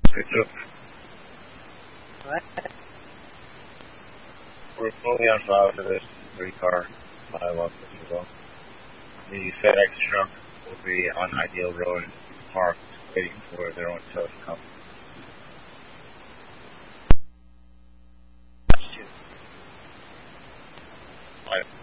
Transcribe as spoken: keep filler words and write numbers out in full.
Good job. What? We're fully on file for this three-car bylaw as well. The FedEx truck will be on Ideal Road, parked, waiting for their own tow to come. Right.